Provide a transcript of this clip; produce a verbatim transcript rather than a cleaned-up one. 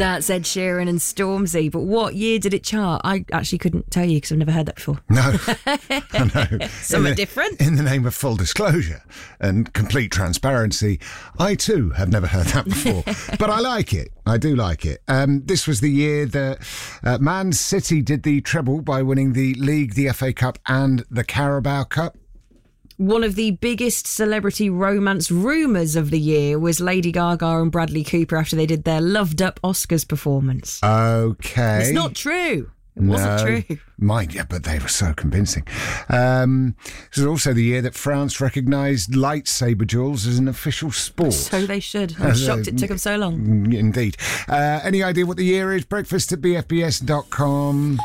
That's Ed Sheeran and Stormzy. But what year did it chart? I actually couldn't tell you because I've never heard that before. No, I know. Something different. In the name of full disclosure and complete transparency, I too have never heard that before. But I like it. I do like it. Um, this was the year that uh, Man City did the treble by winning the League, the F A Cup and the Carabao Cup. One of the biggest celebrity romance rumours of the year was Lady Gaga and Bradley Cooper after they did their Loved Up Oscars performance. Okay. It's not true. It no, wasn't true. Mind, yeah, but they were so convincing. Um, this was also the year that France recognised lightsaber duels as an official sport. So they should. I'm shocked it took them so long. Indeed. Uh, any idea what the year is? Breakfast at b f b s dot com.